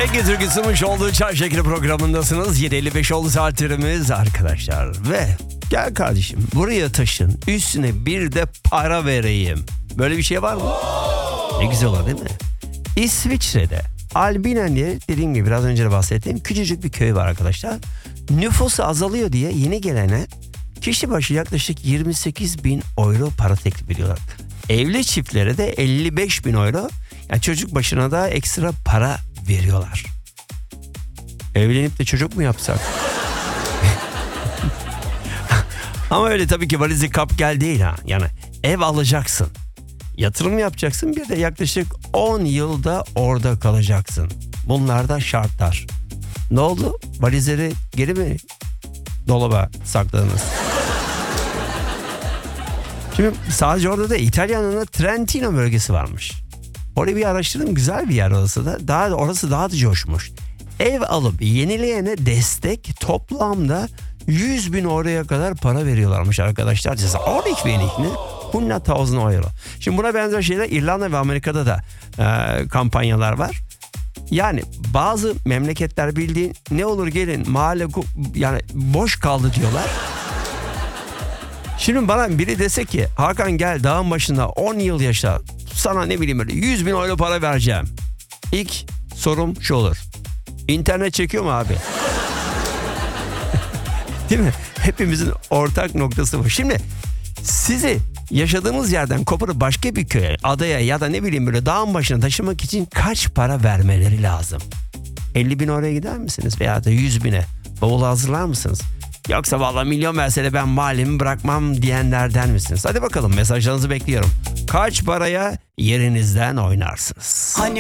Ege Türk'ün sunmuş olduğu Çay Şekeri programındasınız. 7.55 oldu saatlerimiz arkadaşlar. Ve gel kardeşim buraya taşın, üstüne bir de para vereyim. Böyle bir şey var mı? Ne güzel olur değil mi? İsviçre'de Albinen diye, dediğim gibi biraz önce de bahsettiğim küçücük bir köy var arkadaşlar. Nüfusu azalıyor diye yeni gelene kişi başı yaklaşık 28.000 euro para teklif ediyorlar. Evli çiftlere de 55.000 euro, yani çocuk başına da ekstra para veriyorlar. Evlenip de çocuk mu yapsak? Ama öyle tabii ki valizi kap gel değil ha. Yani ev alacaksın, yatırım yapacaksın, bir de yaklaşık 10 yılda orada kalacaksın. Bunlar da şartlar. Ne oldu? Valizleri geri mi dolaba sakladınız? Şimdi sadece orada da İtalya'nın da Trentino bölgesi varmış. Orayı bir araştırdım, güzel bir yer orası da. Orası daha da coşmuş. Ev alıp yenileyene destek toplamda 100.000 euroya kadar para veriyorlarmış arkadaşlar. Örnek ne? 100.000 euro. Şimdi buna benzer şeyler İrlanda ve Amerika'da da kampanyalar var. Yani bazı memleketler bildiğin ne olur gelin mahalle yani boş kaldı diyorlar. Şimdi bana biri dese ki Hakan gel dağın başında 10 yıl yaşa, sana ne bileyim böyle 100.000 euro para vereceğim. İlk sorum şu olur: İnternet çekiyor mu abi? Değil mi? Hepimizin ortak noktası bu. Şimdi sizi yaşadığınız yerden koparıp başka bir köye, adaya ya da ne bileyim böyle dağın başına taşımak için kaç para vermeleri lazım? 50.000 oraya gider misiniz? Veya da 100.000'e bavulu hazırlar mısınız? Yoksa vallahi milyon verse de ben mahallemi bırakmam diyenlerden misiniz? Hadi bakalım, mesajlarınızı bekliyorum. Kaç paraya yerinizden oynarsınız? Hani